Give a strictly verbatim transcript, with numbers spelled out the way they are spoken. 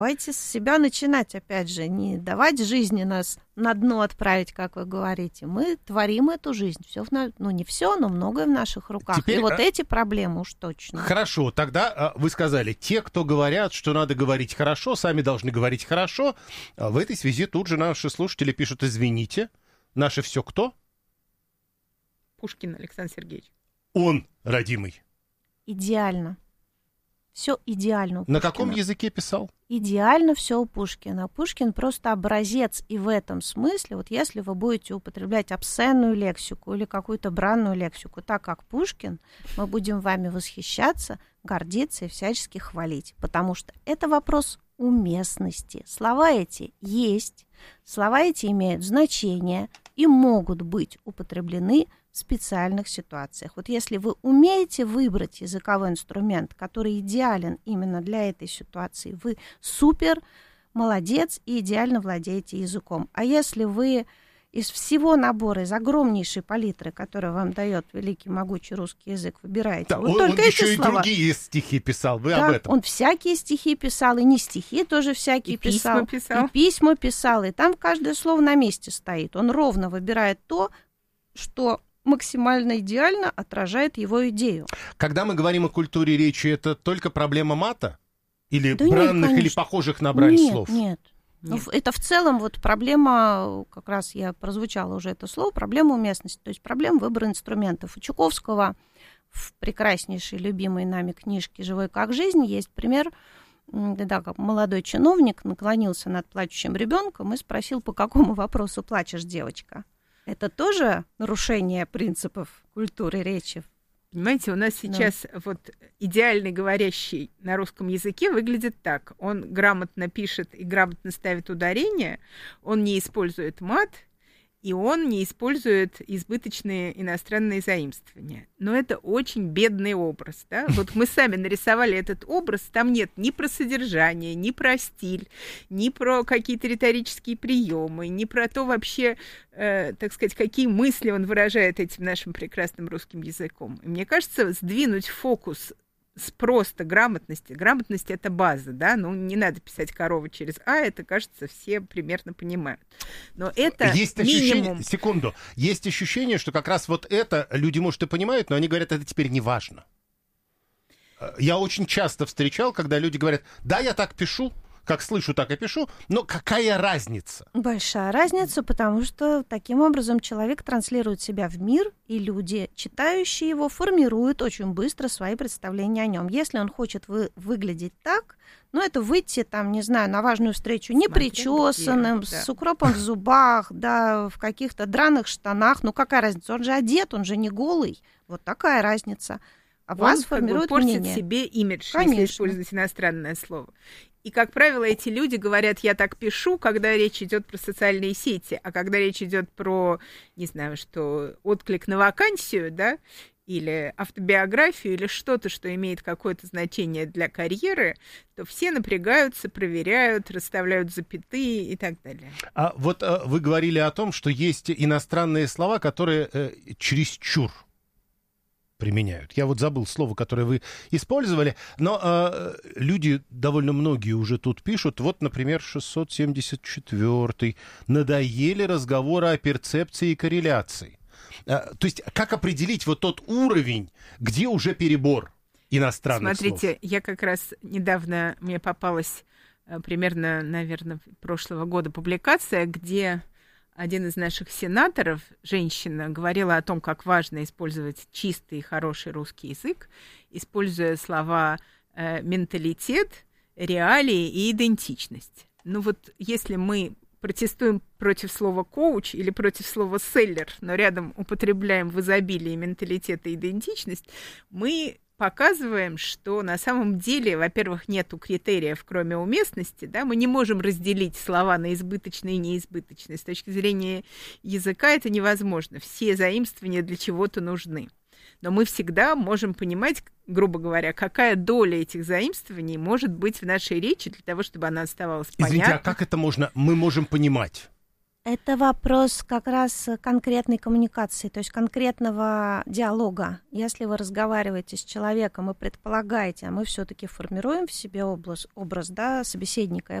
Давайте с себя начинать, опять же, не давать жизни нас на дно отправить, как вы говорите. Мы творим эту жизнь. Все в на... Ну, не все, но многое в наших руках. Теперь, и вот а... эти проблемы уж точно. Хорошо, тогда вы сказали, те, кто говорят, что надо говорить хорошо, сами должны говорить хорошо. В этой связи тут же наши слушатели пишут: извините, наше все кто? Пушкин Александр Сергеевич. Он, родимый. Идеально. Все идеально у Пушкина. На каком языке писал? Идеально все у Пушкина. Пушкин просто образец, и в этом смысле, вот если вы будете употреблять обсценную лексику или какую-то бранную лексику, так как Пушкин, мы будем вами восхищаться, гордиться и всячески хвалить, потому что это вопрос уместности. Слова эти есть, слова эти имеют значение и могут быть употреблены в специальных ситуациях. Вот если вы умеете выбрать языковой инструмент, который идеален именно для этой ситуации, вы супер молодец и идеально владеете языком. А если вы из всего набора, из огромнейшей палитры, которую вам дает великий могучий русский язык, выбираете да, вот он, только он эти еще слова. И другие стихи писал, вы да, об этом. Он всякие стихи писал, и не стихи тоже всякие и писал, письма писал. И письма писал, и там каждое слово на месте стоит. Он ровно выбирает то, что максимально идеально отражает его идею. Когда мы говорим о культуре речи, это только проблема мата? Или да бранных, нет, или похожих на брань нет, слов? Нет, нет. Ну, это в целом вот проблема, как раз я прозвучала уже это слово, проблема уместности, то есть проблема выбора инструментов. У Чуковского в прекраснейшей, любимой нами книжке «Живой как жизнь» есть пример, когда как молодой чиновник наклонился над плачущим ребенком и спросил: по какому вопросу плачешь, девочка? Это тоже нарушение принципов культуры речи. Понимаете, у нас сейчас да. вот идеальный говорящий на русском языке выглядит так. Он грамотно пишет и грамотно ставит ударение, он не использует мат, и он не использует избыточные иностранные заимствования. Но это очень бедный образ. Да? Вот мы сами нарисовали этот образ, там нет ни про содержание, ни про стиль, ни про какие-то риторические приемы, ни про то вообще, э, так сказать, какие мысли он выражает этим нашим прекрасным русским языком. И мне кажется, сдвинуть фокус с просто грамотности. Грамотность — это база, да, ну, не надо писать корова через «а», это, кажется, все примерно понимают. Но это есть минимум. Ощущение, секунду, есть ощущение, что как раз вот это люди, может, и понимают, но они говорят, это теперь не важно. Я очень часто встречал, когда люди говорят: да, я так пишу, как слышу, так и пишу, но какая разница? Большая разница, потому что таким образом человек транслирует себя в мир, и люди, читающие его, формируют очень быстро свои представления о нем. Если он хочет вы, выглядеть так, ну, это выйти, там, не знаю, на важную встречу непричесанным, да. с укропом в зубах, да, в каких-то драных штанах. Ну, какая разница? Он же одет, он же не голый. Вот такая разница. А вас он формирует как бы портит мнение. себе имидж, Конечно. если использовать иностранное слово. И, как правило, эти люди говорят: я так пишу, когда речь идет про социальные сети, а когда речь идет про, не знаю, что отклик на вакансию, да, или автобиографию, или что-то, что имеет какое-то значение для карьеры, то все напрягаются, проверяют, расставляют запятые и так далее. А вот а, вы говорили о том, что есть иностранные слова, которые э, чересчур применяют. Я вот забыл слово, которое вы использовали, но э, люди, довольно многие уже тут пишут, вот, например, шестьсот семьдесят четвёртый, надоели разговоры о перцепции и корреляции. Э, то есть как определить вот тот уровень, где уже перебор иностранных Смотрите, слов? я как раз недавно, мне попалась э, примерно, наверное, прошлого года публикация, где один из наших сенаторов, женщина, говорила о том, как важно использовать чистый и хороший русский язык, используя слова э, «менталитет», «реалии» и «идентичность». Ну вот если мы протестуем против слова «коуч» или против слова «селлер», но рядом употребляем в изобилии «менталитет» и «идентичность», мы показываем, что на самом деле, во-первых, нету критериев, кроме уместности, да, мы не можем разделить слова на избыточные и неизбыточные. С точки зрения языка это невозможно. Все заимствования для чего-то нужны. Но мы всегда можем понимать, грубо говоря, какая доля этих заимствований может быть в нашей речи для того, чтобы она оставалась понятной. Извините, а как это можно, мы можем понимать? Это вопрос как раз конкретной коммуникации, то есть конкретного диалога. Если вы разговариваете с человеком и предполагаете, а мы все-таки формируем в себе образ, образ да, собеседника,